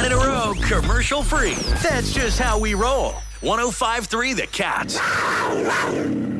9 in a row, commercial free. That's just how we roll. 105.3 The Cat.